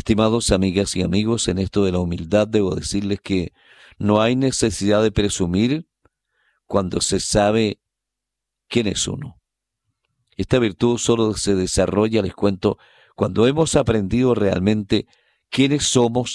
Estimados amigas y amigos, en esto de la humildad debo decirles que no hay necesidad de presumir cuando se sabe quién es uno. Esta virtud solo se desarrolla, les cuento, cuando hemos aprendido realmente quiénes somos